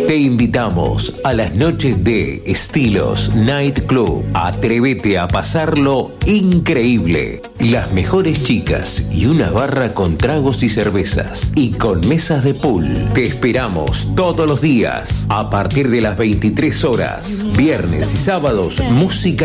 Te invitamos a las noches de Estilos Night Club. Atrévete a pasarlo increíble. Las mejores chicas y una barra con tragos y cervezas. Y con mesas de pool. Te esperamos todos los días a partir de las 23 horas. Viernes y sábados, música